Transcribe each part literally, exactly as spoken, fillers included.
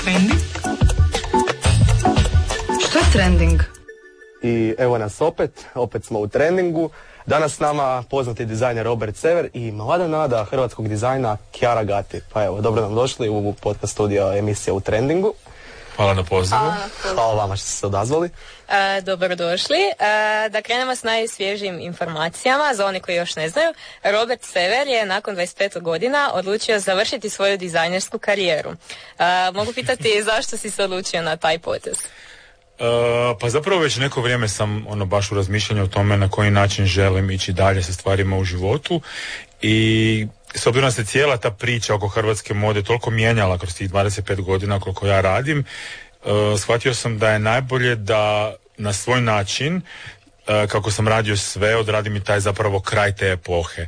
Trending? Što je trending? I evo nas opet, opet smo u trendingu. Danas s nama poznati dizajner Robert Sever i mlada nada hrvatskog dizajna Chiara Gatti. Pa evo, dobro nam došli u podcast studio emisija u trendingu. Hvala na pozivu. Hvala vama što ste se odazvali. E, dobrodošli. E, da krenemo s najsvježijim informacijama, za one koji još ne znaju. Robert Sever je nakon dvadeset pet godina odlučio završiti svoju dizajnersku karijeru. E, mogu pitati zašto si se odlučio na taj potez? Uh, pa zapravo već neko vrijeme sam ono baš u razmišljanju o tome na koji način želim ići dalje sa stvarima u životu i s obzirom da se cijela ta priča oko hrvatske mode toliko mijenjala kroz tih dvadeset pet godina koliko ja radim, uh, shvatio sam da je najbolje da na svoj način, uh, kako sam radio sve, odradim i taj zapravo kraj te epohe.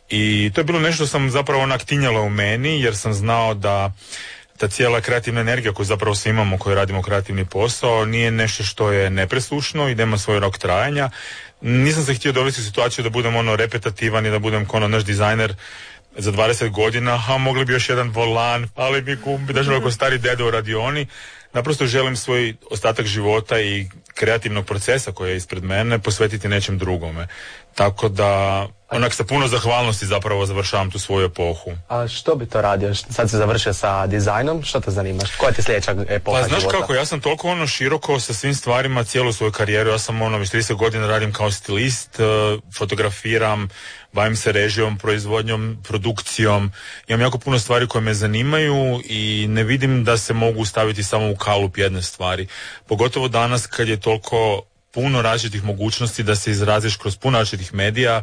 I to je bilo nešto što sam zapravo onak tinjalo u meni, jer sam znao da ta cijela kreativna energija koju zapravo svi imamo koji radimo kreativni posao nije nešto što je nepresušno i da ima svoj rok trajanja. Nisam se htio dovesti u situaciju da budem ono repetativan i da budem kao naš dizajner za dvadeset godina, a mogli bi još jedan volan, ali bi kumbi, da želim ako stari dedo u radioni. Naprosto želim svoj ostatak života i kreativnog procesa koji je ispred mene posvetiti nečem drugome. Tako da onak sa puno zahvalnosti zapravo završavam tu svoju epohu. A što bi to radio? Sad si završio sa dizajnom, što te zanimaš? Koja ti sljedeća epoha Pa znaš života? kako, ja sam toliko ono široko sa svim stvarima cijelu svoju karijeru, ja sam ono već trideset godina radim kao stilist, fotografiram, bavim se režijom, proizvodnjom, produkcijom, imam jako puno stvari koje me zanimaju i ne vidim da se mogu staviti samo u kalup jedne stvari. Pogotovo danas kad je toliko puno različitih mogućnosti da se izraziš kroz puno različitih medija.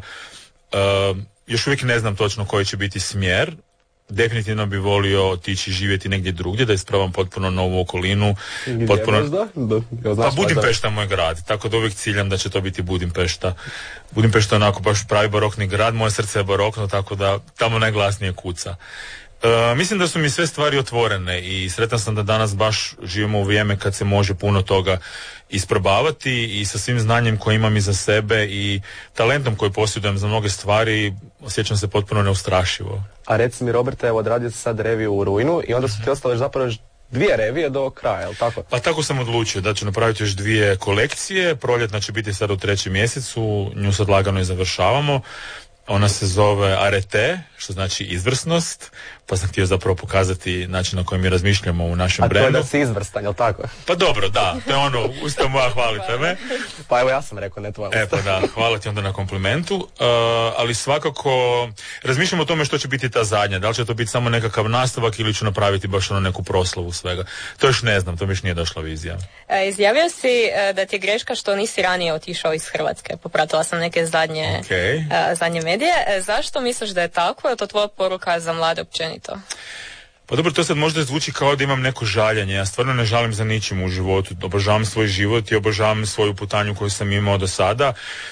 Uh, još uvijek ne znam točno koji će biti smjer. Definitivno bi volio otići živjeti negdje drugdje, da isprobam potpuno novu okolinu. Gdje potpuno... možda? Da, pa Budimpešta je moj grad, tako da uvijek ciljam da će to biti Budimpešta. Budimpešta je onako baš pravi barokni grad, moje srce je barokno, tako da tamo najglasnije kuca. Uh, mislim da su mi sve stvari otvorene i sretan sam da danas baš živimo u vrijeme kad se može puno toga isprobavati i sa svim znanjem koje imam iza sebe i talentom koji posjedujem za mnoge stvari osjećam se potpuno neustrašivo. A reci mi, Roberte, evo odradio si sad reviju u rujnu i onda su ti ostale zapravo još dvije revije do kraja, je li tako? Pa tako sam odlučio da ću napraviti još dvije kolekcije, proljetna će biti sad u trećem mjesecu, nju sad lagano i završavamo. Ona se zove Arete, što znači izvrsnost, pa sam htio zapravo pokazati način na koji mi razmišljamo u našem A brendu. A to je da si izvrstan, je li tako? Pa dobro, da, to je ono, usta moja, hvalite me. Pa evo ja sam rekao, ne tvoja usta. E pa da, hvala ti onda na komplimentu, uh, ali svakako razmišljamo o tome što će biti ta zadnja, da li će to biti samo nekakav nastavak ili ću napraviti baš ono neku proslavu svega. To još ne znam, to mi još nije došla vizija. E, izjavio si e, da ti je greška što nisi ranije otišao iz Hrvatske. Popratila sam neke zadnje, okay. e, zadnje medije. E, zašto misliš da je tako? Je to tvoja poruka za mlade općenito? Pa dobro, to sad možda zvuči kao da imam neko žaljenje. Ja stvarno ne žalim za ničim u životu. Obožavam svoj život i obožavam svoju putanju koju sam imao do sada.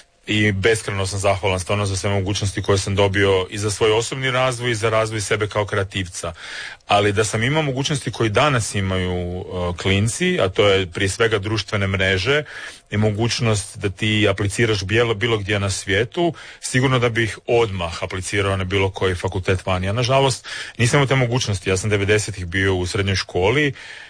I beskrajno sam zahvalan stvarno za sve mogućnosti koje sam dobio i za svoj osobni razvoj i za razvoj sebe kao kreativca. Ali da sam imao mogućnosti koje danas imaju uh, klinci, a to je prije svega društvene mreže i mogućnost da ti apliciraš bilo, bilo gdje na svijetu, sigurno da bih odmah aplicirao na bilo koji fakultet vani. Ja nažalost nisam imao te mogućnosti. Ja sam devedesetih bio u srednjoj školi,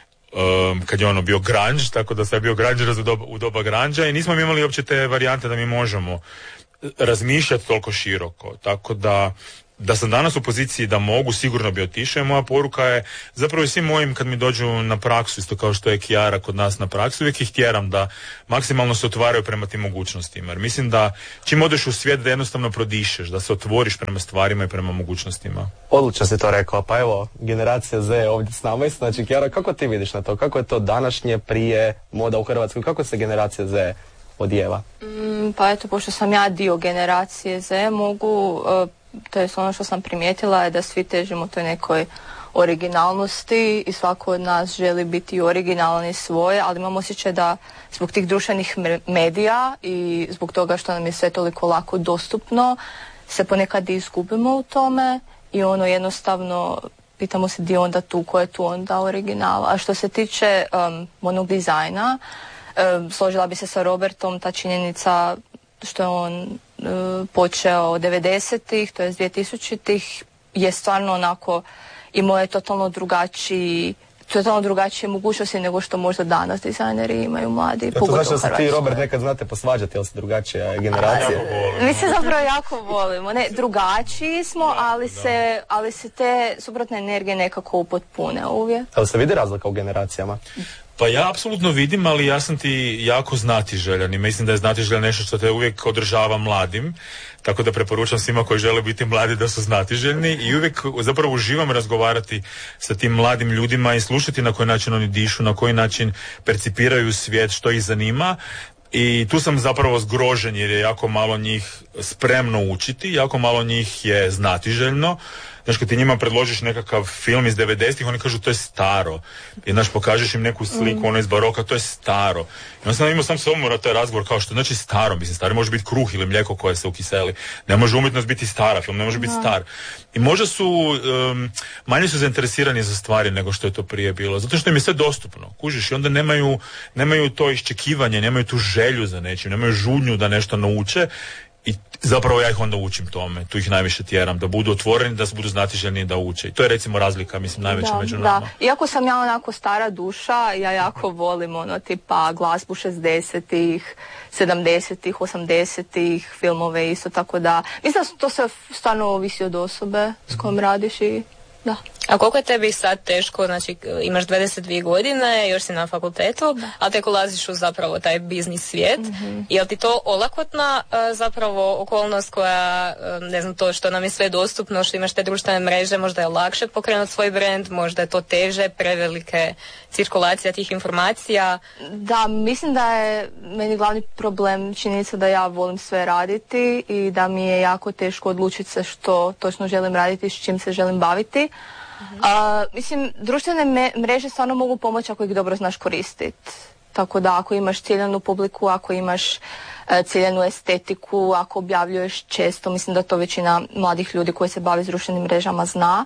Um, kad je ono bio grunge, tako da sam bio grungeraz u doba, u doba grunge i nismo imali uopće te varijante da mi možemo razmišljati toliko široko, tako da da sam danas u poziciji da mogu, sigurno bi otišao. Moja poruka je zapravo i svim mojim kad mi dođu na praksu, isto kao što je Chiara kod nas na praksu, uvijek ih tjeram da maksimalno se otvaraju prema tim mogućnostima. Jer mislim da čim odeš u svijet da jednostavno prodišeš, da se otvoriš prema stvarima i prema mogućnostima. Odlično si to rekao, pa evo, generacija Z je ovdje s nama. Znači, Chiara, kako ti vidiš na to? Kako je to današnje prije moda u Hrvatskoj? Kako se generacija Z odjeva? Mm, pa eto, pošto sam ja dio generacije Z, mogu... Uh, to je ono što sam primijetila je da svi težimo toj nekoj originalnosti i svako od nas želi biti originalan i svoje, ali imam osjećaj da zbog tih društvenih medija i zbog toga što nam je sve toliko lako dostupno se ponekad izgubimo u tome i ono jednostavno pitamo se gdje onda tu, ko je tu onda original. A što se tiče um, onog dizajna, um, složila bi se sa Robertom, ta činjenica što je on počeo od devedesetih, to je dvije tisućitih, je stvarno onako imao je totalno drugačiji totalno drugačije mogućnosti nego što možda danas dizajneri imaju mladi. To znači da se ti, Robert, nekad znate posvađati, ali se drugačija generacija. Mi se zapravo jako volimo. Ne, drugačiji smo, ali se, ali se te suprotne energije nekako upotpune uvijek. Ali se vidi razlika u generacijama? Pa ja apsolutno vidim, ali ja sam ti jako znatiželjan i mislim da je znatiželjan nešto što te uvijek održava mladim, tako da preporučam svima koji žele biti mladi da su znatiželjni i uvijek zapravo uživam razgovarati sa tim mladim ljudima i slušati na koji način oni dišu, na koji način percipiraju svijet, što ih zanima. I tu sam zapravo zgrožen jer je jako malo njih spremno učiti, jako malo njih je znatiželjno. Znaš, kad ti njima predložiš nekakav film iz devedesetih, oni kažu to je staro. I znaš, pokažeš im neku sliku, mm. ono iz baroka, to je staro. I onda sam imao sam se omora taj razgovor kao što znači staro, mislim, staro može biti kruh ili mlijeko koje se ukiseli. Ne može umjetnost biti stara, film ne može biti star. I možda su, um, manje su zainteresirani za stvari nego što je to prije bilo. Zato što im je sve dostupno, kužiš, i onda nemaju, nemaju to iščekivanje, nemaju tu želju za nečim, nemaju žudnju da nešto nauče. I zapravo ja ih onda učim tome, tu ih najviše tjeram, da budu otvoreni, da se budu znatiželjni da uče. I to je recimo razlika, mislim, najveća da, među nama. Da. Iako sam ja onako stara duša, ja jako volim ono tipa glazbu šezdesetih, sedamdesetih, osamdesetih, filmove isto, tako da mislim da to se stvarno ovisi od osobe s kojom radiš i da. A koliko je tebi sad teško, znači imaš dvadeset dvije godine, još si na fakultetu, da. Ali tek ulaziš u zapravo taj biznis svijet. Mm-hmm. Je li ti to olakotna zapravo okolnost koja, ne znam, to što nam je sve dostupno, što imaš te društvene mreže, možda je lakše pokrenuti svoj brand, možda je to teže, prevelike cirkulacija tih informacija? Da, mislim da je meni glavni problem činjenica da ja volim sve raditi i da mi je jako teško odlučiti se što točno želim raditi, s čim se želim baviti. Uh, mislim, društvene me- mreže stvarno mogu pomoći ako ih dobro znaš koristiti. Tako da ako imaš ciljanu publiku, ako imaš uh, ciljanu estetiku, ako objavljuješ često, mislim da to većina mladih ljudi koji se bave s društvenim mrežama zna.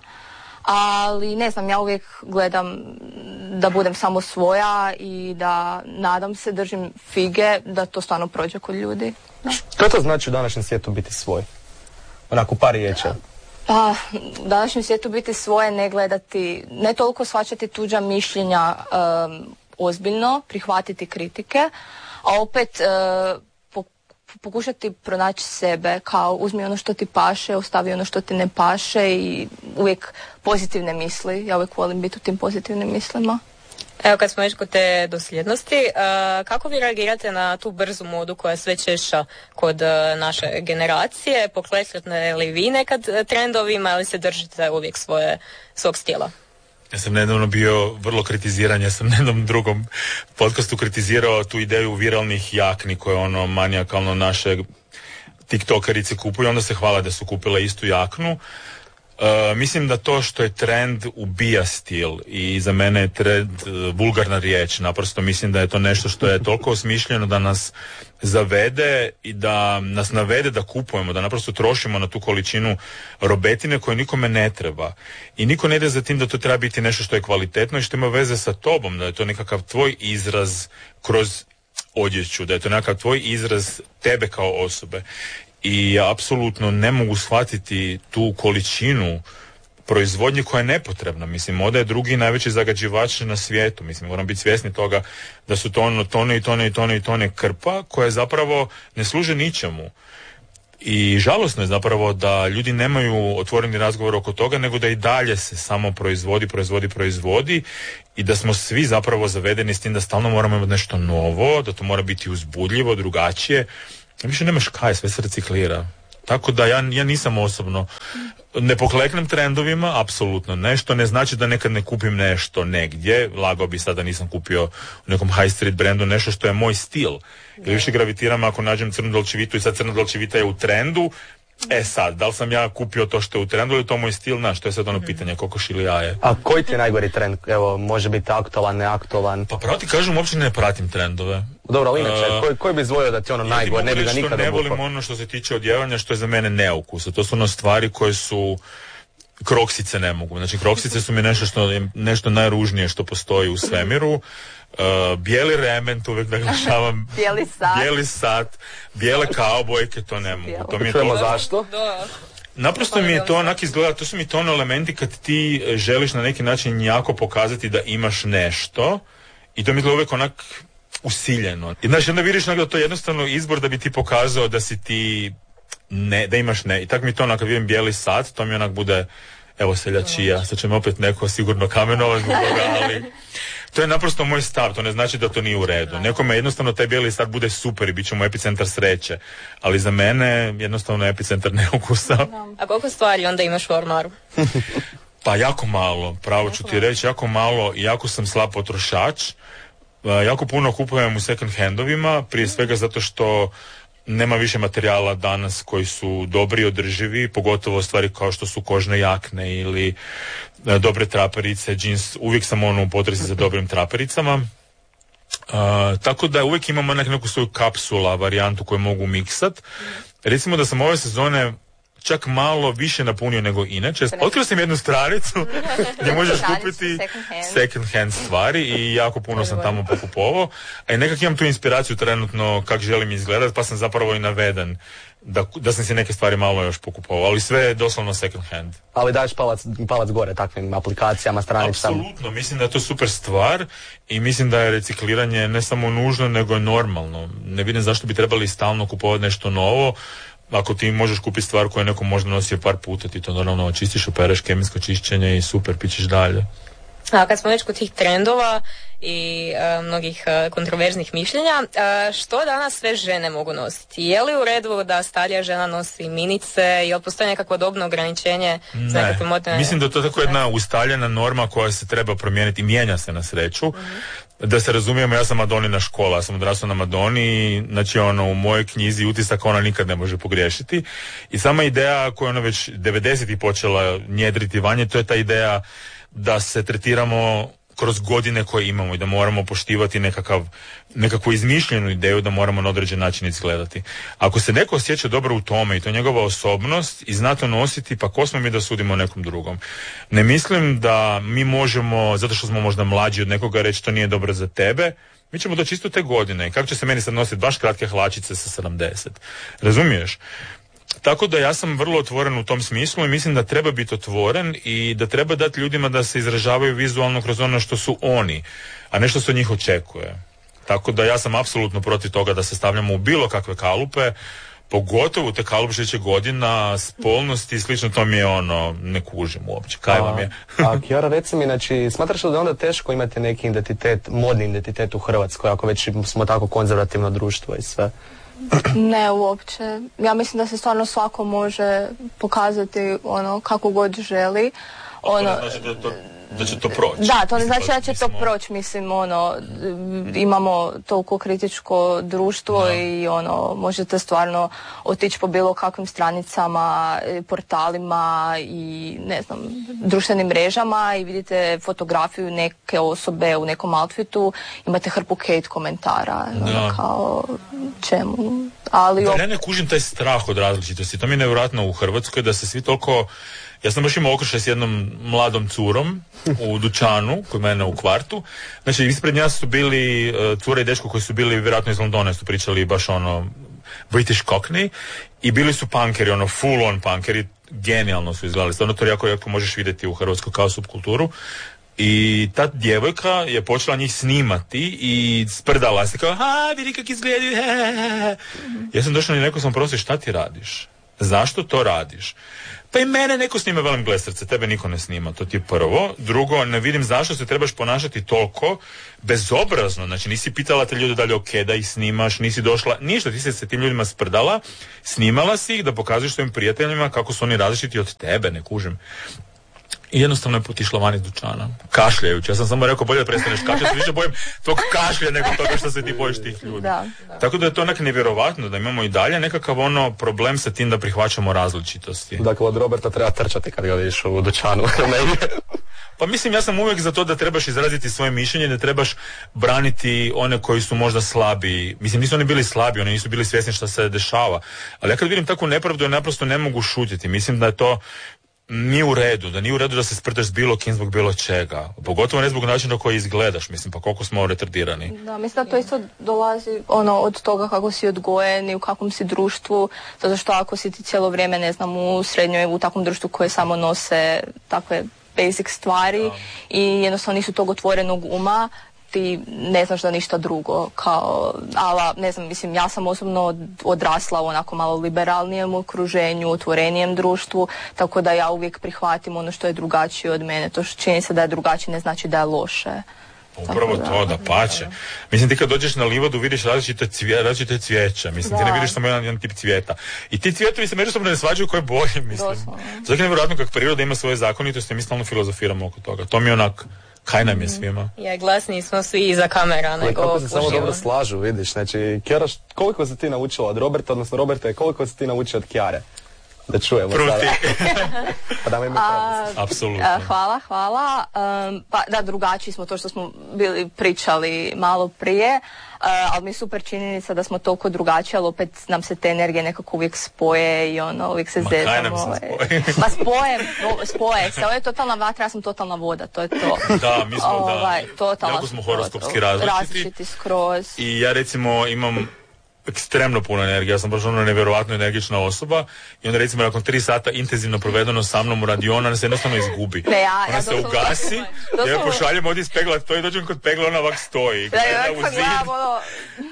Ali ne znam, ja uvijek gledam da budem samo svoja i da nadam se, držim fige da to stvarno prođe kod ljudi. Da. Što to znači u današnjem svijetu biti svoj? Onako par riječa. Pa, u današnjem svijetu biti svoje, ne gledati, ne toliko shvaćati tuđa mišljenja um, ozbiljno, prihvatiti kritike, a opet uh, po, pokušati pronaći sebe, kao uzmi ono što ti paše, ostavi ono što ti ne paše i uvijek pozitivne misli. Ja uvijek volim biti u tim pozitivnim mislima. Evo, kad smo već kod te dosljednosti, uh, kako vi reagirate na tu brzu modu koja je sve češća kod uh, naše generacije? Pokrećete li vi nekad trendovima ili se držite uvijek svoje, svog stila? Ja sam nedavno bio vrlo kritiziran, ja sam na jednom drugom podcastu kritizirao tu ideju viralnih jakni koje ono manijakalno naše tiktokerice kupuju, onda se hvala da su kupile istu jaknu. Uh, mislim da to što je trend ubija stil i za mene je trend uh, vulgarna riječ, naprosto mislim da je to nešto što je toliko osmišljeno da nas zavede i da nas navede da kupujemo, da naprosto trošimo na tu količinu robetine koje nikome ne treba. I niko ne ide za tim da to treba biti nešto što je kvalitetno i što ima veze sa tobom, da je to nekakav tvoj izraz kroz odjeću, da je to nekakav tvoj izraz tebe kao osobe. I ja apsolutno ne mogu shvatiti tu količinu proizvodnje koja je nepotrebna. Mislim, moda je drugi najveći zagađivač na svijetu. Mislim, moram biti svjesni toga da su to ono tone i tone i tone i tone krpa koje zapravo ne služe ničemu. I žalosno je zapravo da ljudi nemaju otvoreni razgovor oko toga, nego da i dalje se samo proizvodi, proizvodi, proizvodi i da smo svi zapravo zavedeni s tim da stalno moramo imati nešto novo, da to mora biti uzbudljivo, drugačije. Više nemaš kaj, sve se reciklira. Tako da ja, ja nisam osobno, ne pokleknem trendovima, apsolutno ne, što ne znači da nekad ne kupim nešto negdje, lagao bi sad da nisam kupio u nekom high street brandu nešto što je moj stil. Jer više gravitiram ako nađem crnu dolčevitu i sad crna dolčevita je u trendu, e sad, da li sam ja kupio to što je u trendu ili to moj stil, znaš, to je sad ono pitanje, kokoš ili jaje. A koji ti je najgori trend? Evo, može biti aktualan, neaktualan? Pa pravo ti kažem, uopće ne pratim trendove. Dobro, ali inače, uh, koji, koji bi izvojio da ti ono najgore, ne bi ga nikada ne volim ono što se tiče odjevanja, što je za mene neukusa. To su ono stvari koje su, kroksice ne mogu. Znači, kroksice su mi nešto, što, nešto najružnije što postoji u svemiru. Uh, bijeli remen, to uvijek naglašavam. bijeli sat. Bijeli sat, bijele kaubojke, to ne mogu. To mi je Čujemo to... zašto? Naprosto mi je to onak izgleda, to su mi to ono elementi kad ti želiš na neki način jako pokazati da imaš nešto i to mi izgleda uvijek onak usiljeno. I znaš, onda vidiš da to je jednostavno izbor da bi ti pokazao da si ti ne, da imaš ne. I tako mi to onak kad vidim bijeli sat, to mi onak bude, evo seljačija, sad će me opet neko sigurno kamenovati zbog toga, ali to je naprosto moj stav, to ne znači da to nije u redu. Nekome jednostavno taj bijeli sat bude super i bit će mu epicentar sreće, ali za mene jednostavno epicentar neukusa. A koliko stvari onda imaš u ormaru? Pa jako malo, pravo ću ti reći, jako malo i jako sam slab potrošač. Jako puno kupujem u second handovima, prije svega zato što nema više materijala danas koji su dobri i održivi, pogotovo stvari kao što su kožne jakne ili e, dobre traperice, džins, uvijek sam ono u potrazi za dobrim trapericama. E, tako da uvijek imamo nek, neku svoju kapsula, varijantu koju mogu miksat. Recimo da sam ove sezone čak malo više napunio nego inače. Otkrio sam jednu stranicu gdje možeš kupiti second hand stvari i jako puno sam tamo pokupovao. A i nekak imam tu inspiraciju trenutno kako želim izgledati, pa sam zapravo i naveden da, da sam si neke stvari malo još pokupovao, ali sve je doslovno second hand. Ali daješ palac, palac gore takvim aplikacijama, stranicama? Apsolutno, mislim da je to super stvar i mislim da je recikliranje ne samo nužno, nego je normalno. Ne vidim zašto bi trebali stalno kupovati nešto novo. Ako ti možeš kupiti stvar koju neko možda nosio par puta, ti to naravno očistiš, opereš, kemijsko čišćenje i super, pićeš dalje. A kad smo već kod tih trendova i a, mnogih a, kontroverznih mišljenja, a, što danas sve žene mogu nositi? Je li u redu da starija žena nosi minice i postoji nekakvo dobno ograničenje? Ne, modne... mislim da je to tako jedna ustaljena norma koja se treba promijeniti i mijenja se na sreću. Mm-hmm. Da se razumijemo, ja sam Madonina škola, ja sam odrastao na Madoni, znači ono u mojoj knjizi utisak ona nikad ne može pogriješiti. I sama ideja koju ona već devedesetih počela njedriti vanje, to je ta ideja da se tretiramo kroz godine koje imamo i da moramo poštivati nekakav, nekakvu izmišljenu ideju da moramo na određen način izgledati. Ako se neko osjeća dobro u tome i to je njegova osobnost i zna to nositi, pa ko smo mi da sudimo nekom drugom? Ne mislim da mi možemo, zato što smo možda mlađi od nekoga, reći to nije dobro za tebe. Mi ćemo doći isto te godine i kako će se meni sad nositi baš kratke hlačice sa sedamdeset. Razumiješ? Tako da ja sam vrlo otvoren u tom smislu i mislim da treba biti otvoren i da treba dati ljudima da se izražavaju vizualno kroz ono što su oni, a ne što se od njih očekuje. Tako da ja sam apsolutno protiv toga da se stavljamo u bilo kakve kalupe, pogotovo te kalupe šeće godina, spolnosti i slično, to mi je ono, ne kužim uopće. Kaj vam je? A Kiara, reci mi, znači, smatraš li da je onda teško imati neki identitet, modni identitet u Hrvatskoj, ako već smo tako konzervativno društvo i sve? Ne, uopće. Ja mislim da se stvarno svako može pokazati ono kako god želi. Ono, to ne znači da, to, da će to proći. Da, to ne znači da će to proći, mislim, ono, imamo toliko kritičko društvo da. I ono, možete stvarno otići po bilo kakvim stranicama, portalima i ne znam, društvenim mrežama i vidite fotografiju neke osobe u nekom outfitu, imate hrpu hate komentara, ono, kao čemu. Ali da, ja ne kužim taj strah od različitosti, to mi je nevjerojatno u Hrvatskoj da se svi toliko. Ja sam baš imao okršaj s jednom mladom curom u dućanu, kod mene u kvartu. Znači, ispred nja su bili uh, cura i dečko koji su bili vjerojatno iz Londona, su pričali baš ono British Cockney i bili su punkeri, ono full on punkeri, genijalno su izgledali. Stvarno to jako, jako možeš vidjeti u Hrvatskoj kao subkulturu. I ta djevojka je počela njih snimati i sprdala se kao, a vidi kak izgledaju, he. Ja sam došla i rekao sam, prosti, šta ti radiš? Zašto to radiš? Pa i mene neko snima, velim, gle srce, tebe niko ne snima, to ti je prvo. Drugo, ne vidim zašto se trebaš ponašati toliko bezobrazno, znači nisi pitala te ljude da li je ok da ih snimaš, nisi došla, ništa, ti se se tim ljudima sprdala, snimala si ih da pokažeš svojim prijateljima kako su oni različiti od tebe, ne kužim. I jednostavno je potišla van iz dućana, kašljajući. Ja sam samo rekao, bolje da prestaneš kašljati, više bojim tog kašlja nego toga što se ti bojiš tih ljudi. Da, da. Tako da je to onak nevjerovatno da imamo i dalje nekakav ono problem sa tim da prihvaćamo različitosti. Dakle, od Roberta treba trčati kad ga vidiš u dućanu. Pa mislim, ja sam uvijek za to da trebaš izraziti svoje mišljenje, da trebaš braniti one koji su možda slabiji. Mislim, nisu oni bili slabi, oni nisu bili svjesni šta se dešava. Ali ja kad vidim takvu nepravdu, ja naprosto ne mogu šutiti. Mislim da je to nije u redu, da nije u redu da se sprdaš s bilo kim zbog bilo čega. Pogotovo ne zbog načina na koji izgledaš, mislim, pa koliko smo retardirani. Da, mislim da to isto dolazi ono, od toga kako si odgojen i u kakvom si društvu, zato što ako si ti cijelo vrijeme, ne znam, u srednjoj, u takvom društvu koje samo nose takve basic stvari da. I jednostavno nisu tog otvorenog uma, ti ne znaš da ništa drugo, kao, ala, ne znam, mislim, ja sam osobno odrasla u onako malo liberalnijem okruženju, otvorenijem društvu, tako da ja uvijek prihvatim ono što je drugačije od mene. To što čini se da je drugačije ne znači da je loše. Upravo da, to, da pače. Da. Mislim, ti kad dođeš na livadu vidiš različite, cvije, različite cvijeća. Mislim, da. Ti ne vidiš samo jedan, jedan tip cvijeta. I ti cvijetovi se međusobno ne svađaju koje boje, mislim. Zato je nevjerojatno kako priroda ima svoje zakonitosti i mi stalno filozofiramo oko toga. To mi je onak, kaj nam je svima. Ja, glasni smo svi iza kamera, nego kako se samo dobro slažu, vidiš. Znači, Kjara, koliko si ti naučila od Roberta, odnosno Roberta, koliko si ti naučila od Kjare? Da čujemo Prvo sada. Pa da mi apsolutno. Hvala, hvala. Um, pa da, drugačiji smo, to što smo bili pričali malo prije, uh, ali mi je super činjenica da smo toliko drugačiji, ali opet nam se te energije nekako uvijek spoje i ono, uvijek se zezamo. Ma kaj nam se spoje? Ma spoje, spoje se. Ovo je totalna vatra, ja sam totalna voda, to je to. Da, mi smo ovaj, da, totalna, jako smo horoskopski različiti. Različiti skroz. I ja recimo imam ekstremno puno energije, ja sam baš ono nevjerojatno energična osoba i onda recimo nakon tri sata intenzivno provedeno sa mnom u radionu, ona se jednostavno izgubi. Ne, ja, ona ja se ugasi, ja joj pošaljem ovdje iz pegla, to i dođem kod pegla, ona ovak stoji. Da, ja uvijek gledam ono...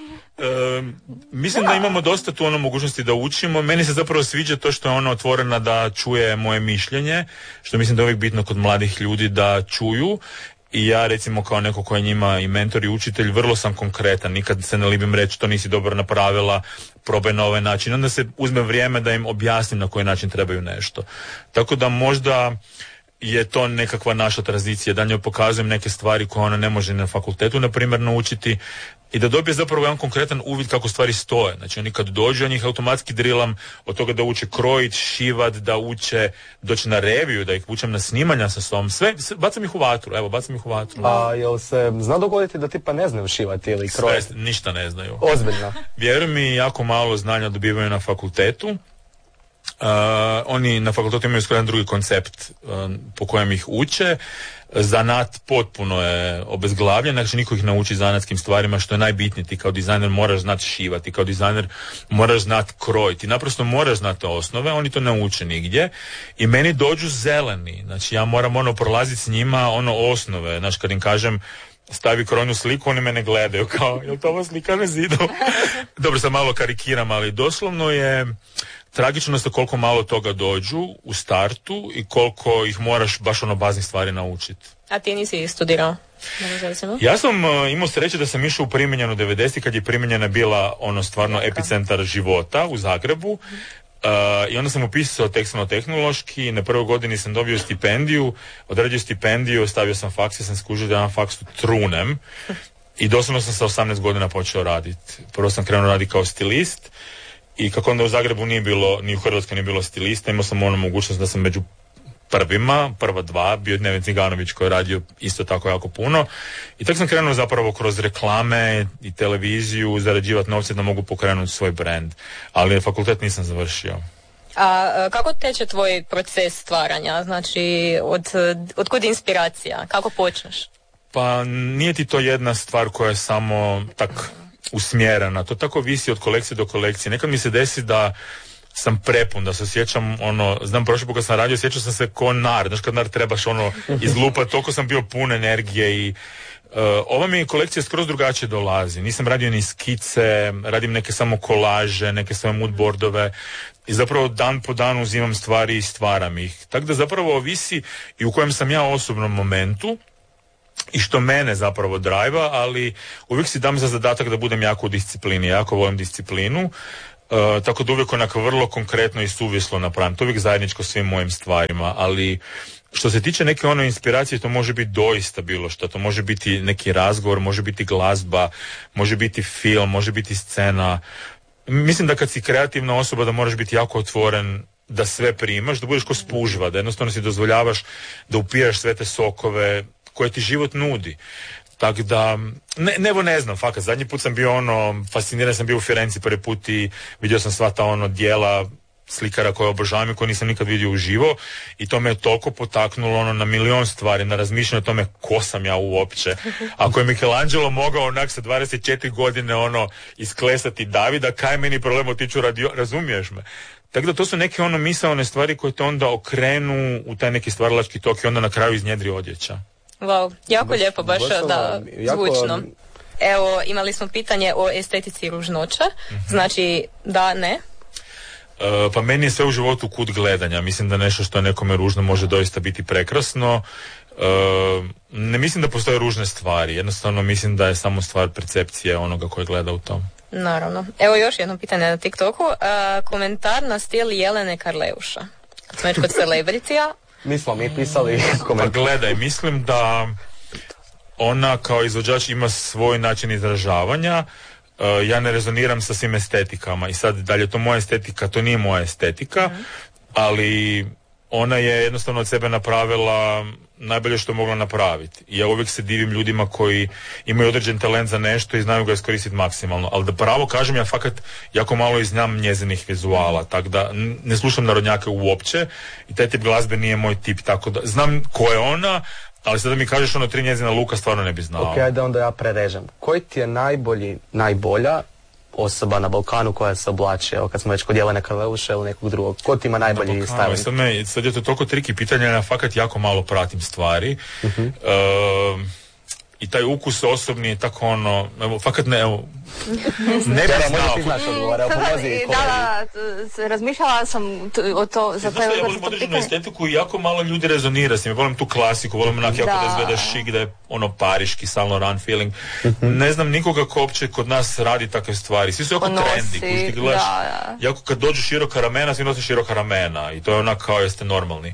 Um, mislim da. da imamo dosta tu ono mogućnosti da učimo. Meni se zapravo sviđa to što je ona otvorena da čuje moje mišljenje, što mislim da je uvijek bitno kod mladih ljudi da čuju. I ja recimo kao neko koji je njima i mentor i učitelj vrlo sam konkretan, nikad se ne libim reći to nisi dobro napravila, probaj na ovaj način, onda se uzme vrijeme da im objasnim na koji način trebaju nešto. Tako da možda je to nekakva naša tranzicija, da njoj pokazujem neke stvari koje ona ne može na fakultetu na primjer naučiti i da dobije zapravo jedan konkretan uvid kako stvari stoje. Znači oni kad dođu, ja njih automatski drilam od toga da uče krojit, šivat, da uče doći na reviju, da ih učem na snimanja sa sobom. Sve, sve bacam ih u vatru, evo, bacam ih u vatru. A jel se zna dogoditi da tipa ne znaju šivati ili krojiti? Sve, ništa ne znaju. Ozbiljno. Vjeruj mi, jako malo znanja dobivaju na fakultetu. Uh, oni na fakultetu imaju skoro jedan drugi koncept uh, po kojem ih uče. Zanat potpuno je obezglavljen, znači niko ih nauči zanatskim stvarima, što je najbitnije. Ti kao dizajner moraš znati šivati, kao dizajner moraš znati krojiti, naprosto moraš znati osnove, oni to ne uče nigdje i meni dođu zeleni, znači ja moram ono prolaziti s njima ono osnove, znači kad im kažem stavi krojnu sliku, oni mene gledaju kao, jel to ova slika na zidu? Dobro, sam malo karikiram, ali doslovno je tragično je koliko malo toga dođu u startu i koliko ih moraš baš ono baznih stvari naučiti. A ti nisi studirao? Ja sam uh, imao sreće da sam išao u Primjenjenu devedesetih kad je Primjenjena bila ono stvarno epicentar života u Zagrebu. Uh, I onda sam upisao tekstilno-tehnološki, na prvoj godini sam dobio stipendiju, odradio stipendiju, stavio sam faks i sam skužio da ja na faksu trunem i doslovno sam sa osamnaest godina počeo raditi. Prvo sam krenuo raditi kao stilist i kako onda u Zagrebu nije bilo, ni u Hrvatskoj nije bilo stilista, imao sam ono mogućnost da sam među prvima, prva dva, bio je Neven Ciganović koji je radio isto tako jako puno i tako sam krenuo zapravo kroz reklame i televiziju zarađivati novce da mogu pokrenuti svoj brand, ali fakultet nisam završio. A kako teče tvoj proces stvaranja, znači od, od kud inspiracija, kako počneš? Pa nije ti to jedna stvar koja je samo tak usmjerena, to tako visi od kolekcije do kolekcije. Nekad mi se desi da sam prepun, da se sjećam ono, znam prošli put kad sam radio, sjećam sam se ko nar, znaš kad nar trebaš ono izlupati, toliko sam bio pun energije i uh, ova mi kolekcija skroz drugačije dolazi. Nisam radio ni skice, radim neke samo kolaže, neke svoje moodboardove i zapravo dan po danu uzimam stvari i stvaram ih. Tako da zapravo ovisi i u kojem sam ja osobnom momentu i što mene zapravo drajva, ali uvijek si dam za zadatak da budem jako u disciplini, jako volim disciplinu. Uh, tako da uvijek onako vrlo konkretno i suvislo napravim. To uvijek zajedničko svim mojim stvarima, ali što se tiče neke ono inspiracije, to može biti doista bilo što. To može biti neki razgovor, može biti glazba, može biti film, može biti scena. Mislim da kad si kreativna osoba da moraš biti jako otvoren, da sve primaš, da budeš ko spužva, da jednostavno si dozvoljavaš da upijaš sve te sokove koje ti život nudi. Tako da, ne, nevo ne znam, fakat, zadnji put sam bio ono, fasciniran sam bio u Firenci prvi put i vidio sam sva ta ono dijela slikara koje obožavam i koje nisam nikad vidio uživo i to me je toliko potaknulo ono, na milion stvari, na razmišljanje o tome ko sam ja uopće. Ako je Michelangelo mogao onak sa dvadeset četiri godine ono isklesati Davida, kaj meni problem otiću radio, razumiješ me? Tako da to su neke ono misaone stvari koje te onda okrenu u taj neki stvaralački tok i onda na kraju iznjedri odjeća. Wow, jako baš, lijepo, baš, baš da, jako, zvučno. Evo, imali smo pitanje o estetici ružnoća, mm-hmm. znači da, ne? Uh, pa meni je sve u životu kut gledanja. Mislim da nešto što je nekome ružno može doista biti prekrasno. Uh, ne mislim da postoje ružne stvari. Jednostavno mislim da je samo stvar percepcije onoga koji gleda u tom. Naravno. Evo još jedno pitanje na TikToku. Uh, komentar na stil Jelene Karleuša. Kad smo već kod celebritija. Mi smo mi pisali komentar. Pa gledaj, mislim da ona kao izvođač ima svoj način izražavanja. Uh, ja ne rezoniram sa svim estetikama i sad da li je to moja estetika, to nije moja estetika, mm. ali ona je jednostavno od sebe napravila najbolje što je mogla napraviti. I ja uvijek se divim ljudima koji imaju određen talent za nešto i znaju ga iskoristiti maksimalno. Ali da pravo kažem, ja fakat jako malo i znam njezinih vizuala, tako da ne slušam narodnjake uopće i taj tip glazbe nije moj tip, tako da znam ko je ona, ali sada mi kažeš ono tri njezina luka, stvarno ne bi znao. Ok, ajde onda ja prerežem. Koji ti je najbolji, najbolja osoba na Balkanu koja se oblači, evo kad smo već kod Jelene Karleuše ili nekog drugog, ko ti ima najbolji styling? Sad, me, sad je to toliko triki pitanja, ja fakat jako malo pratim stvari. Uh-huh. Uh, I taj ukus osobni je tako ono, evo, fakat ne, evo, ne bi znao. Ti znaš odgovor, evo, pomozi. Da, da, razmišljala sam t- o to, za to je ja volim određenu estetiku i jako malo ljudi rezonira s njim. Volim tu klasiku, volim onak jako da, da izgleda šik, da je ono pariški, Saint Laurent feeling. Mm-hmm. Ne znam nikoga ko uopće kod nas radi takve stvari. Svi su jako Ponosi, trendi, kuš ti gledaš, da, da. jako kad dođu široka ramena, svi nose široka ramena i to je onak kao jeste normalni.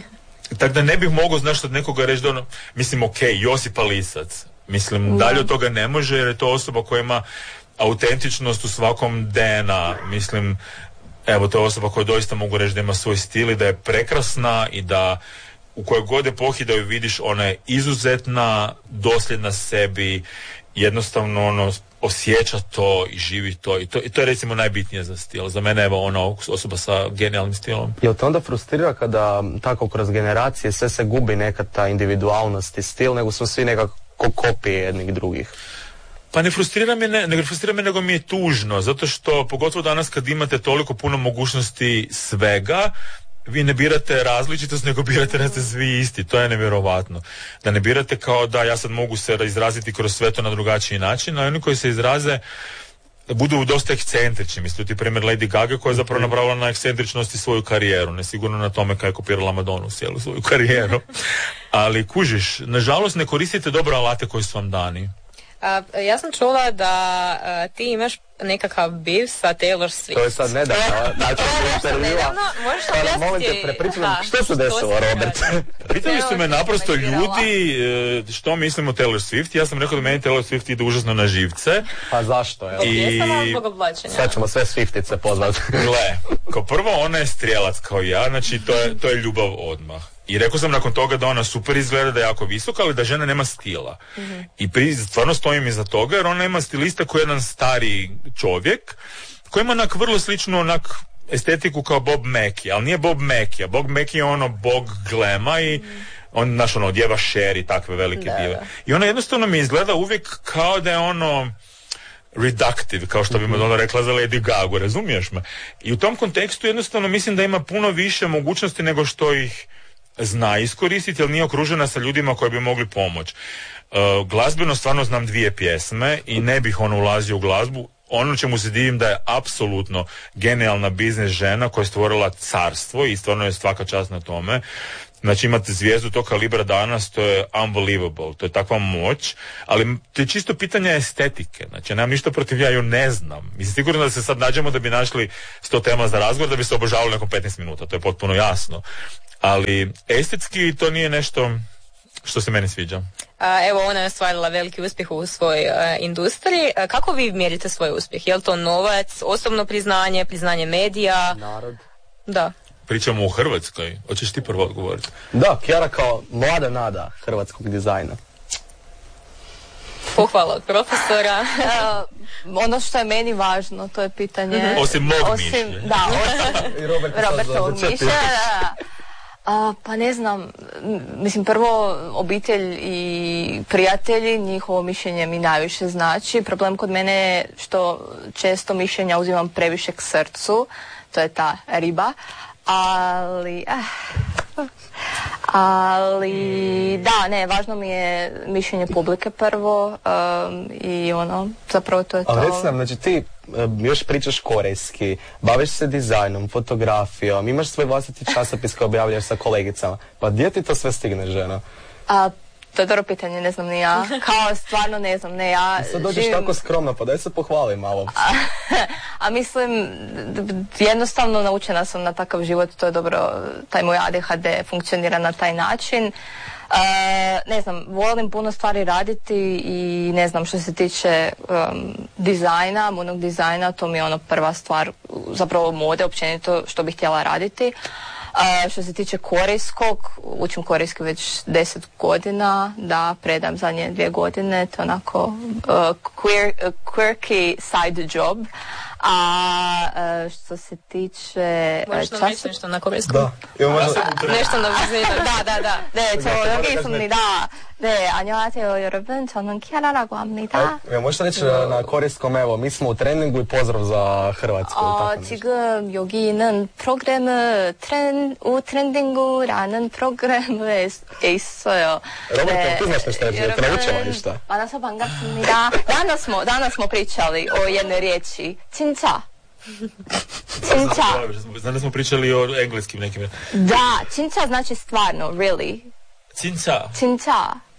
Tako da ne bih mogao, znaš, od nekoga reći da ono, mislim, ok, Josipa Lisac. Mislim, dalje od toga ne može, jer je to osoba koja ima autentičnost u svakom D N A. Mislim, evo, to je osoba koja doista mogu reći da ima svoj stil i da je prekrasna i da u kojoj god epohi da ju vidiš, ona je izuzetna, dosljedna sebi, jednostavno ono, osjeća to i živi to. I to, i to je recimo najbitnije za stil. Za mene evo ona osoba sa genijalnim stilom. Jel te onda frustrira kada tako kroz generacije sve se gubi neka ta individualnost i stil, nego smo svi nekako kopije jednih drugih? Pa ne frustrira me, ne, ne frustrira me, nego mi je tužno, zato što pogotovo danas kad imate toliko puno mogućnosti svega, vi ne birate različitost, nego birate da ste svi isti. To je nevjerovatno. Da ne birate kao da ja sad mogu se izraziti kroz sve to na drugačiji način, a oni koji se izraze budu dosta ekscentrični. Mislim, ti primjer Lady Gaga koja je zapravo napravila na ekscentričnosti svoju karijeru, ne sigurno na tome kada je kopirala Madonu cijelu svoju karijeru. Ali kužiš, nažalost ne koristite dobro alate koji su vam dani. A, ja sam čula da a, ti imaš nekakav biv sa Taylor Swift. To je sad nedavno. Znači, nedavno, možeš objasniti. Molim te, prepričam, što se desilo, Robert? Pitali su me naprosto ljudi što mislim o Taylor Swift. Ja sam rekao da meni Taylor Swift ide užasno na živce. Pa zašto? Evo? I sad ćemo sve Swiftice pozvati. Gle, kao prvo ona je strijelac kao ja, znači to je, to je ljubav odmah. I rekao sam nakon toga da ona super izgleda, da je jako visoka, ali da žena nema stila. Mm-hmm. I pri, stvarno stojim iza toga, jer ona ima stilista koji je jedan stari čovjek, koji ima onak vrlo sličnu onak estetiku kao Bob Mackie, ali nije Bob Mackie, Bob Mackie je ono bog glema i mm-hmm. on, znaš, ono, djeva Cher i takve velike da, dive. Da. I ona jednostavno mi izgleda uvijek kao da je ono reductive, kao što bi mm-hmm. ona rekla za Lady Gaga, razumiješ me? I u tom kontekstu jednostavno mislim da ima puno više mogućnosti nego što ih zna iskoristiti, jer nije okružena sa ljudima koji bi mogli pomoći. Uh, glazbeno stvarno znam dvije pjesme i ne bih ono ulazio u glazbu. Ono čemu se divim da je apsolutno genijalna biznis žena koja je stvorila carstvo i stvarno je svaka čast na tome. Znači imate zvijezdu tog kalibra danas, to je unbelievable, to je takva moć, ali to je čisto pitanje estetike. Znači ja nemam ništa protiv, ja ju ne znam. Mislim, sigurno da se sad nađemo da bi našli sto tema za razgovor, da bi se obožavali nekom petnaest minuta, to je potpuno jasno. Ali estetski to nije nešto što se meni sviđa. A, evo, ona je ostvarila veliki uspjeh u svojoj a, industriji. A, kako vi mjerite svoj uspjeh? Je li to novac, osobno priznanje, priznanje medija? Narod. Da. Pričamo u Hrvatskoj. Hoćeš ti prvo odgovoriti? Da, Kjara kao mlada nada hrvatskog dizajna. Pohvala od profesora. Uh, ono što je meni važno, to je pitanje... Mm-hmm. Osim mog osim, mišljenja. Da, osim Robertovog mišljenja. Uh, pa ne znam, m, mislim prvo obitelj i prijatelji, njihovo mišljenje mi najviše znači. Problem kod mene je što često mišljenja uzimam previše k srcu, to je ta riba, ali... Uh, ali da, ne, važno mi je mišljenje publike prvo um, i ono, zapravo to je to. Ali reci nam, znači ti um, još pričaš korejski, baviš se dizajnom, fotografijom, imaš svoj vlastiti časopis koji objavljaš sa kolegicama, pa gdje ti to sve stigne, ženo? A, to je dobro pitanje, ne znam ni ja. Kao, stvarno ne znam, ne ja. Sad dođeš živim... tako skromno, pa daj se pohvali malo. A, a mislim, jednostavno naučena sam na takav život, to je dobro, taj moj A D H D funkcionira na taj način. Uh, ne znam, volim puno stvari raditi i ne znam, što se tiče um, dizajna, modnog dizajna, to mi je ono prva stvar, zapravo mode, općenito što bih htjela raditi. Uh, što se tiče korejskog, učim korejski već deset godina, da, predam zadnje dvije godine, to je onako uh, queer, uh, quirky side job. A uh, što se tiče... Možeš nam reći nešto na korejskom? Da. Evo, možda... nešto na vizinu. Da, da, da. 네, 저 여기 있습니다. 네, 안녕하세요 여러분. 저는 키아라라고 합니다. Evo, možete reći na korejskom, evo, mi smo u treningu i pozdrav za Hrvatsku. 어, 지금 여기는 프로그램 트렌, 우 트렌딩구라는 프로그램에 있어요. Robert, ti znaš nešto, je te naučila ništa? 만나서 반갑습니다. danas smo, danas smo pričali o jednoj riječi. Cinca. Cinca. Znam da smo pričali o engleskim nekim. Da, cinca znači stvarno, really. Cinca. Cinca.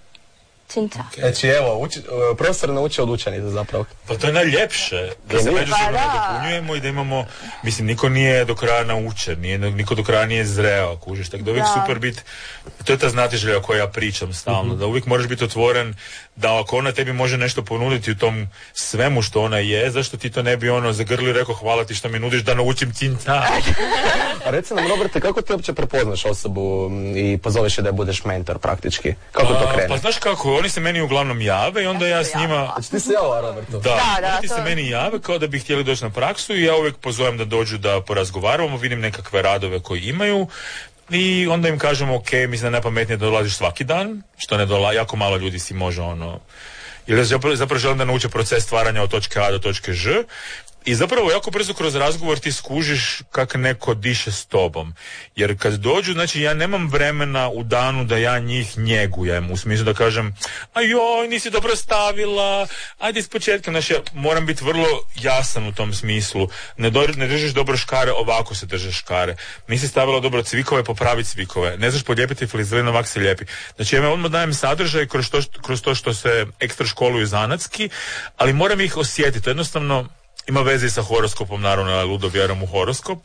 Cinca. Znači evo, uči, profesor naučio od učenica zapravo. Pa to je najljepše, da se međusobno pa nadopunjujemo i da imamo, mislim, niko nije do kraja naučen, nije, niko do kraja nije zreo, kužiš, tako da uvijek da. Super biti, to je ta znatiželja o kojoj ja pričam stalno, mm-hmm. da uvijek moraš biti otvoren, da ako ona tebi može nešto ponuditi u tom svemu što ona je, zašto ti to ne bi ono zagrlio i rekao hvala ti što mi nudiš da naučim cinca. A reci nam, Roberte, kako ti uopće prepoznaš osobu i pozoveš je da budeš mentor praktički? Kako to krene? Pa znaš kako, oni se meni uglavnom jave i onda ja, ja s njima... Znači ti se javila, Roberto? Da, da, da oni to... se meni jave kao da bi htjeli doći na praksu i ja uvijek pozovem da dođu da porazgovaramo, vidim nekakve radove koji imaju i onda im kažemo ok, mislim da je najpametnije da dolaziš svaki dan, što ne dola, jako malo ljudi si može ono... Ili zapravo, zapravo želim da nauče proces stvaranja od točke A do točke Ž. I zapravo jako brzo kroz razgovor ti skužiš kak neko diše s tobom. Jer kad dođu, znači ja nemam vremena u danu da ja njih njegujem. U smislu da kažem, a joj, nisi dobro stavila, ajde iz početka. Znači ja moram biti vrlo jasan u tom smislu. Ne, do, ne držiš dobro škare, ovako se drže škare. Nisi stavila dobro cvikove, popravi cvikove. Ne znaš polijepiti flizelin, ovak se lijepi. Znači ja odmah dajem sadržaj kroz to, kroz to što se ekstra školuju zanatski, ali moram ih osjetiti. Jednostavno, ima veze i sa horoskopom, naravno, ja ludo vjerujem u horoskop, uh,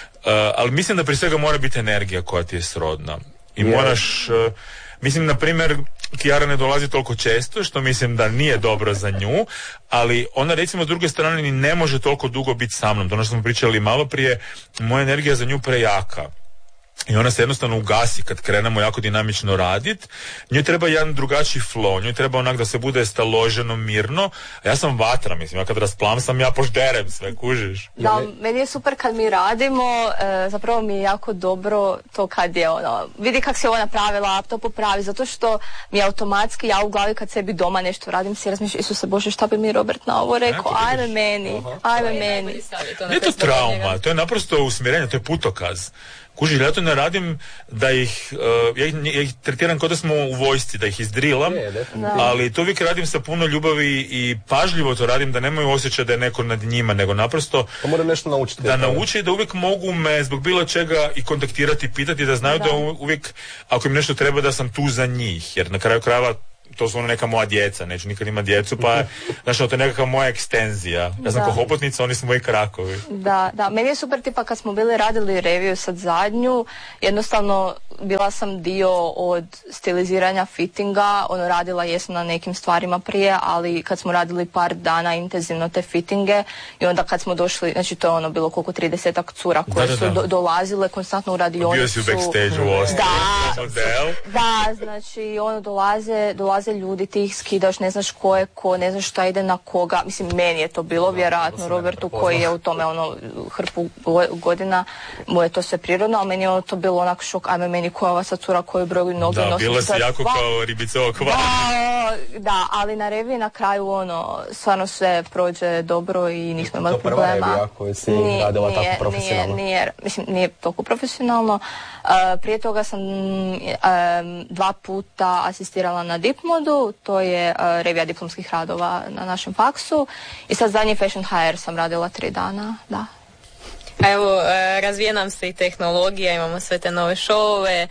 ali mislim da prije svega mora biti energija koja ti je srodna. I yeah. moraš, uh, mislim, na primjer, Kiara ne dolazi toliko često, što mislim da nije dobro za nju, ali ona, recimo, s druge strane ni ne može toliko dugo biti sa mnom. To ono što smo pričali malo prije, moja energija za nju prejaka. I ona se jednostavno ugasi kad krenemo jako dinamično radit. Njoj treba jedan drugačiji flow, njoj treba onak da se bude staloženo, mirno. A ja sam vatra, mislim, ja kad rasplavam sam, ja požderem sve, kužiš. Da, meni je super kad mi radimo, e, zapravo mi je jako dobro to kad je ono, vidi kak se ovo napravila, to popravi, zato što mi je automatski, ja u glavi kad sebi doma nešto radim, si razmišljam, Isuse Bože, šta bi mi Robert na ovo rekao, ajme meni, ajme meni. Nije to trauma, to je naprosto usmjerenje, to je putokaz. Kuži, ja to ne radim da ih, uh, ja, ih, ja ih tretiram kao da smo u vojsci, da ih izdrilam, je, ali to uvijek radim sa puno ljubavi i pažljivo to radim, da nemaju osjećaj da je neko nad njima, nego naprosto pa moram nešto naučiti, da nauče i da uvijek mogu me zbog bilo čega i kontaktirati, pitati, da znaju da, da uvijek, ako im nešto treba, da sam tu za njih, jer na kraju krajeva to su ono neka moja djeca, neću nikad imati djecu, pa znaš, to je nekakva moja ekstenzija. Ja sam ko hobotnica, oni su moji krakovi. Da, da, meni je super tipa kad smo bili radili reviju sad zadnju, jednostavno bila sam dio od stiliziranja fittinga, ono radila jesam na nekim stvarima prije, ali kad smo radili par dana intenzivno te fittinge i onda kad smo došli, znači to je ono bilo koliko tridesetak cura koje da, da, da. su do, dolazile konstantno u radionicu. Bio si u backstage u Ostu, da, model. Da, znači ono dolaze, dolaze dolaze ljudi, ti ih skidaš, ne znaš ko je ko, ne znaš šta ide na koga. Mislim, meni je to bilo vjerojatno, Robertu koji je u tome ono hrpu godina, mu je to sve prirodno, ali meni je ono to bilo onako šok, ajme meni koja ova sad cura koju broju noge nosi. Da, bilo se jako sva... kao ribica okvara. Da, da, ali na reviji na kraju ono, stvarno sve prođe dobro i nismo imali problema. To prva revija koju si nije, radila nije, tako profesionalno? Nije, nije, mislim, nije toliko profesionalno. Uh, prije toga sam um, dva puta asistirala na Dipmodu, to je uh, revija diplomskih radova na našem faksu. I sad zadnji Fashion H R sam radila tri dana, da. A evo, razvija nam se i tehnologija, imamo sve te nove šove.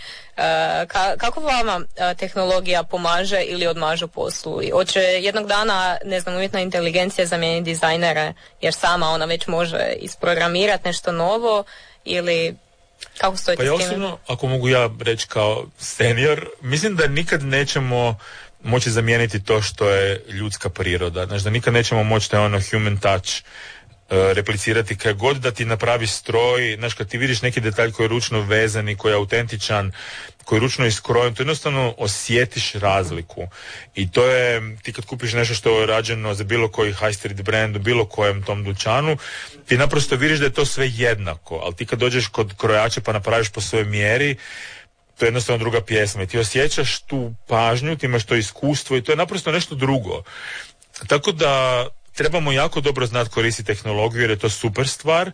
Kako vama tehnologija pomaže ili odmaže u poslu? Hoće jednog dana, ne znam, umjetna inteligencija zamijeniti dizajnere, jer sama ona već može isprogramirati nešto novo, ili kako stojite pa s tim? Pa ja osobno, ako mogu ja reći kao senior, mislim da nikad nećemo moći zamijeniti to što je ljudska priroda. Znači da nikad nećemo moći taj ono human touch replicirati kaj god da ti napravi stroj, znaš kad ti vidiš neki detalj koji je ručno vezan i koji je autentičan, koji je ručno iskrojen, to jednostavno osjetiš razliku. I to je, ti kad kupiš nešto što je rađeno za bilo koji high street brand u bilo kojem tom dućanu, ti naprosto vidiš da je to sve jednako, ali ti kad dođeš kod krojača pa napraviš po svojoj mjeri, to je jednostavno druga pjesma i ti osjećaš tu pažnju, ti imaš to iskustvo i to je naprosto nešto drugo. Tako da trebamo jako dobro znati koristiti tehnologiju jer je to super stvar. E,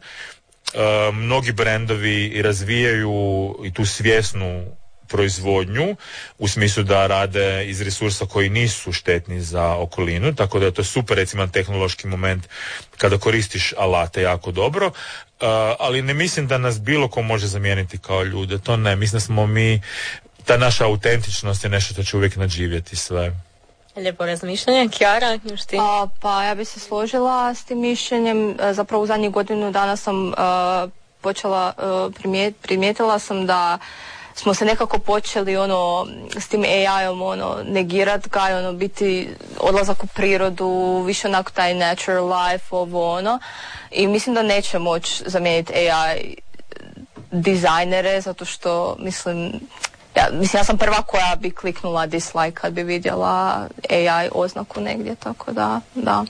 mnogi brendovi razvijaju i tu svjesnu proizvodnju u smislu da rade iz resursa koji nisu štetni za okolinu, tako da je to super recimo tehnološki moment kada koristiš alate jako dobro, e, ali ne mislim da nas bilo ko može zamijeniti kao ljude, to ne, mislim da smo mi, ta naša autentičnost je nešto što će uvijek nadživjeti sve. Lijepo razmišljanje. Kjara, još ti? A, pa ja bi se složila s tim mišljenjem. Zapravo u zadnjih godinu dana sam uh, počela, uh, primijet, primijetila sam da smo se nekako počeli ono s tim A I-om ono negirat ga i ono biti odlazak u prirodu, više onako taj natural life, ovo ono. I mislim da neće moći zamijeniti A I dizajnere zato što mislim Ja, mislim, ja sam prva koja bi kliknula dislike kad bi vidjela A I oznaku negdje, tako da, da.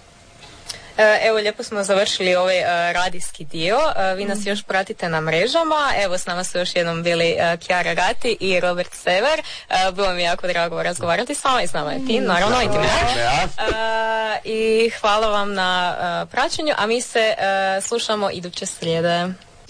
Evo, lijepo smo završili ovaj uh, radijski dio. Uh, vi nas mm. još pratite na mrežama. Evo, s nama su još jednom bili uh, Chiara Gatti i Robert Sever. Uh, bilo mi jako drago razgovarati s vama i s nama je ti, naravno, i ti me. Uh, I hvala vam na uh, praćenju, a mi se uh, slušamo iduće srijede.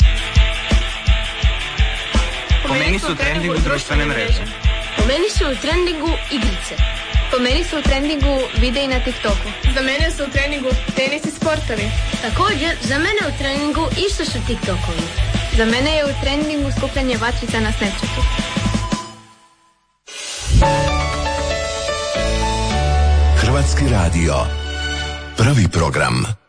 Po meni su u trendingu društvene mreže. Po meni su u trendingu igrice. Po meni su u trendingu videi na TikToku. Za mene su u treningu tenis i sportovi. Također, za mene u treningu isto su TikTokovi. Za mene je u trendingu skupljanje vatrica na Snapchatu. Hrvatski radio. Prvi program.